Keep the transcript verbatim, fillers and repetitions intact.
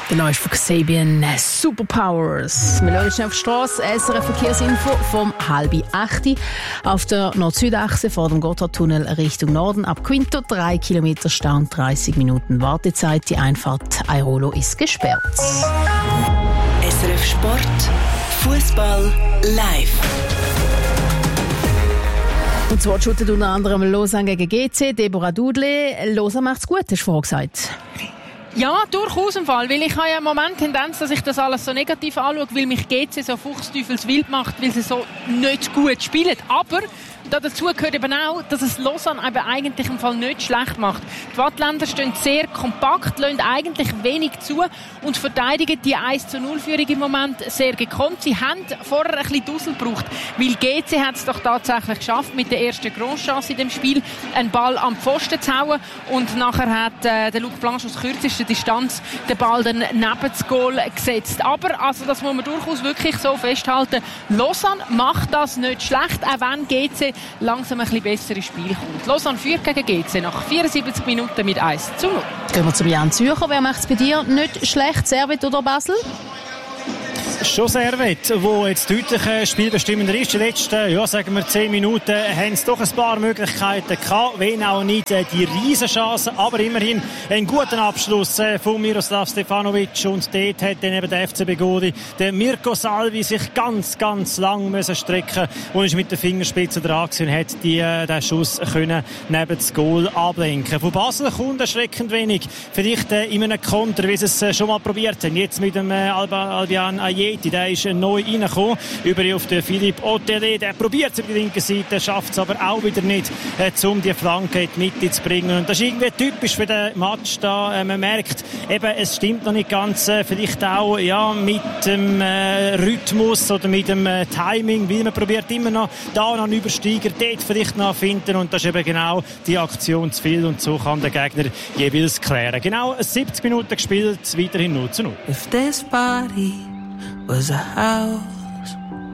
Der neue von Kasabian, Superpowers. Wir schauen schnell auf die Strasse. S R F Verkehrsinfo vom halb acht. Auf der Nord-Süd-Achse vor dem Gotthardtunnel Richtung Norden ab Quinto drei Kilometer Stau und dreißig Minuten Wartezeit. Die Einfahrt Airolo ist gesperrt. S R F Sport, Fußball live. Und zwar shootet unter anderem Lausanne gegen G C, Deborah Dudley. Lausanne macht's gut, hast du vorher gesagt. Ja, durchaus im Fall, weil ich habe ja im Moment Tendenz, dass ich das alles so negativ anschaue, weil mich G C so fuchsteufelswild macht, weil sie so nicht gut spielen. Aber dazu gehört eben auch, dass es Lausanne eben eigentlich im Fall nicht schlecht macht. Die Wattländer stehen sehr kompakt, lassen eigentlich wenig zu und verteidigen die eins zu null Führung im Moment sehr gekonnt. Sie haben vorher ein bisschen Dussel gebraucht, weil G C hat es doch tatsächlich geschafft, mit der ersten Grosschance in dem Spiel einen Ball am Pfosten zu hauen und nachher hat äh, der Luc Blanche aus kürzester Distanz den Ball dann neben das Goal gesetzt. Aber also das muss man durchaus wirklich so festhalten. Lausanne macht das nicht schlecht, auch wenn G C langsam ein bisschen besser ins Spiel kommt. Lausanne führt gegen G C nach vierundsiebzig Minuten mit eins zu null. Gehen wir zu Jan Zürcher. Wer macht es bei dir nicht schlecht? Servet oder Basel? Schon Servet, wo jetzt deutlich spielbestimmender ist. Die letzten, ja, sagen wir zehn Minuten haben es doch ein paar Möglichkeiten gehabt, wenn auch nicht die Riesenchancen, aber immerhin einen guten Abschluss von Miroslav Stefanovic und dort hat dann eben der F C Begodi, der Mirko Salvi, sich ganz, ganz lang müssen strecken und ist mit den Fingerspitzen dran gewesen und hat die, den Schuss können neben das Goal ablenken. Von Basel kommt erschreckend wenig. Vielleicht in einem Konter, wie sie es schon mal probiert haben. Jetzt mit dem Alba, Albian Ayeti, der ist neu reingekommen, über auf den Philippe Otelé, der probiert es auf die linke Seite, schafft es aber auch wieder nicht, äh, um die Flanke in die Mitte zu bringen. Und das ist irgendwie typisch für den Match da. Äh, man merkt, eben, es stimmt noch nicht ganz, äh, vielleicht auch ja, mit dem äh, Rhythmus oder mit dem äh, Timing, weil man probiert immer noch da noch einen Übersteiger, dort vielleicht noch finden und das ist eben genau die Aktion zu viel und so kann der Gegner jeweils klären. Genau siebzig Minuten gespielt, weiterhin null zu null. If this body was a house,